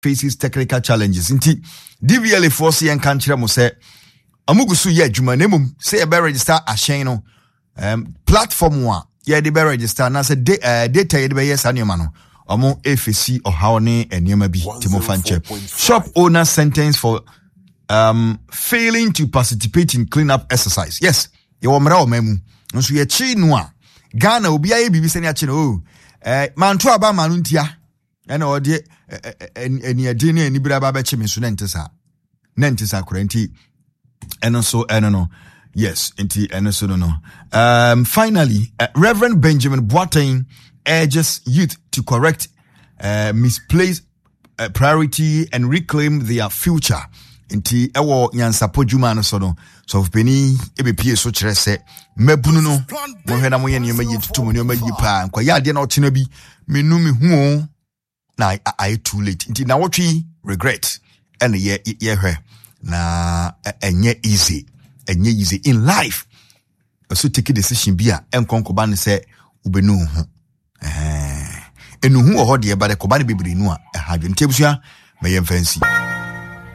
faces technical challenges. Inti DVLA force yen kan kire mo se amugusu ye adwuma nemum say e be register ahyen no platform wa ye de be register na say data ye de be yes anema no omo FCC ohaw ne enema bi timo fanche shop owner sentence for failing to participate in cleanup exercise. Yes, ye wo mra o mamu nso ye chi no a Ghana obi aye bibi se ne a chi no manto aba manu ntia ena ode eni ade ne ani bra ba ba chi me so na ntesa kurenti eno so no. Yes, inti eno so no. Finally, Reverend Benjamin Boateng urges youth to correct misplaced priority and reclaim their future. Inti ewo nyansapo djuma no so no. So peni ebepie so kire se mabunu no mo hwe na mo ye ne ma yitutu mo ne ma yi pa kwa ya de na otena bi menu me hu na I too late. Inti na wotwi regret and ye hwe na enye easy in life. So take a decision bia enkonkoba ne se ubenu ho enu hu ho de ba de koba ne bebiri nu a ha dwentebusua me ye fancy.